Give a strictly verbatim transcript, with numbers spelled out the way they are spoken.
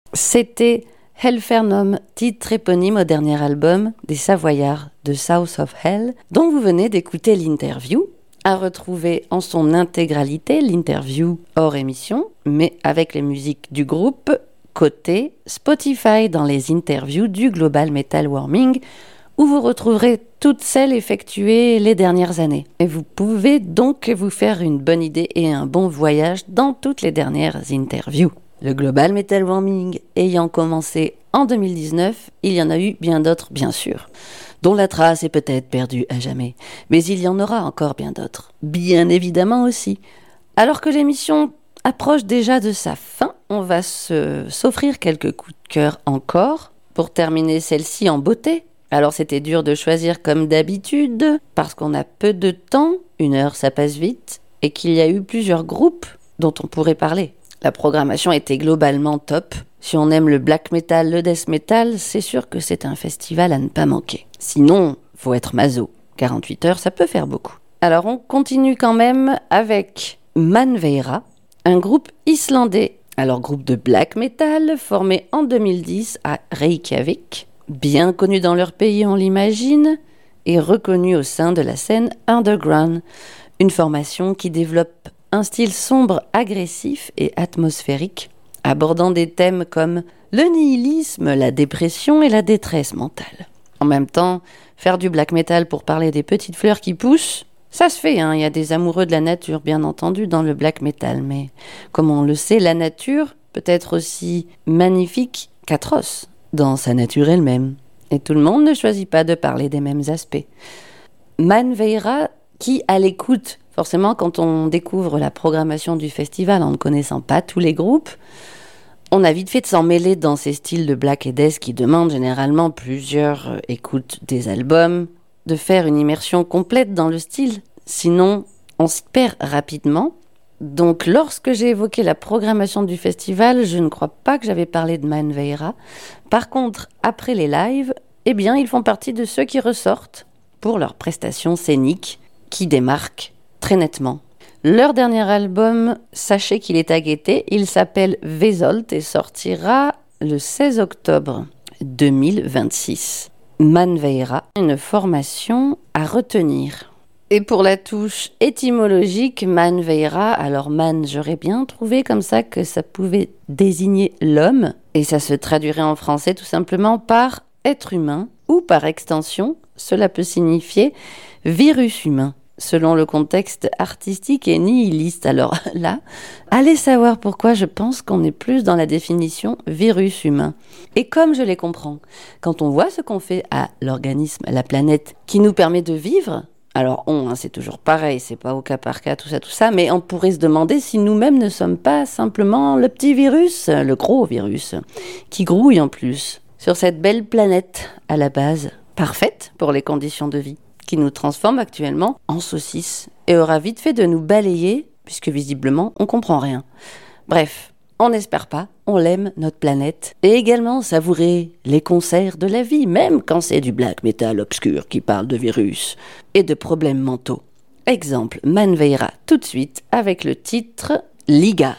C'était Hellfernum, titre éponyme au dernier album des Savoyards de South of Hell, dont vous venez d'écouter l'interview, à retrouver en son intégralité, l'interview hors émission, mais avec les musiques du groupe, côté Spotify dans les interviews du Global Metal Warming, où vous retrouverez toutes celles effectuées les dernières années. Et vous pouvez donc vous faire une bonne idée et un bon voyage dans toutes les dernières interviews. Le Global Metal Warming ayant commencé en deux mille dix-neuf, il y en a eu bien d'autres, bien sûr, dont la trace est peut-être perdue à jamais. Mais il y en aura encore bien d'autres, bien évidemment aussi. Alors que l'émission approche déjà de sa fin, on va se, s'offrir quelques coups de cœur encore, pour terminer celle-ci en beauté. Alors c'était dur de choisir comme d'habitude, parce qu'on a peu de temps, une heure ça passe vite, et qu'il y a eu plusieurs groupes dont on pourrait parler. La programmation était globalement top. Si on aime le black metal, le death metal, c'est sûr que c'est un festival à ne pas manquer. Sinon, faut être maso. quarante-huit heures, ça peut faire beaucoup. Alors on continue quand même avec Manveira, un groupe islandais. Alors groupe de black metal formé en deux mille dix à Reykjavik, bien connu dans leur pays, on l'imagine, et reconnu au sein de la scène underground. Une formation qui développe un style sombre, agressif et atmosphérique, abordant des thèmes comme le nihilisme, la dépression et la détresse mentale. En même temps, faire du black metal pour parler des petites fleurs qui poussent, ça se fait, hein. Il y a des amoureux de la nature, bien entendu, dans le black metal, mais comme on le sait, la nature peut être aussi magnifique qu'atroce dans sa nature elle-même. Et tout le monde ne choisit pas de parler des mêmes aspects. Manveira, qui, à l'écoute, forcément, quand on découvre la programmation du festival en ne connaissant pas tous les groupes, on a vite fait de s'en mêler dans ces styles de black et death qui demandent généralement plusieurs euh, écoutes des albums, de faire une immersion complète dans le style. Sinon, on s'y perd rapidement. Donc, lorsque j'ai évoqué la programmation du festival, je ne crois pas que j'avais parlé de Manveira. Par contre, après les lives, eh bien, ils font partie de ceux qui ressortent pour leurs prestations scéniques qui démarquent très nettement. Leur dernier album, sachez qu'il est à guetter, il s'appelle Vesolt et sortira le seize octobre deux mille vingt-six. Manveira, une formation à retenir. Et pour la touche étymologique, Manveira, alors man, j'aurais bien trouvé comme ça que ça pouvait désigner l'homme, et ça se traduirait en français tout simplement par être humain, ou par extension, cela peut signifier virus humain, selon le contexte artistique et nihiliste. Alors là, allez savoir pourquoi je pense qu'on est plus dans la définition virus humain. Et comme je les comprends, quand on voit ce qu'on fait à l'organisme, à la planète, qui nous permet de vivre, alors on, hein, c'est toujours pareil, c'est pas au cas par cas, tout ça, tout ça, mais on pourrait se demander si nous-mêmes ne sommes pas simplement le petit virus, le gros virus, qui grouille en plus, sur cette belle planète à la base, parfaite pour les conditions de vie, qui nous transforme actuellement en saucisses et aura vite fait de nous balayer, puisque visiblement, on comprend rien. Bref, on n'espère pas, on l'aime, notre planète, et également savourer les concerts de la vie, même quand c'est du black metal obscur qui parle de virus et de problèmes mentaux. Exemple, Manveira, tout de suite, avec le titre « Ligar ».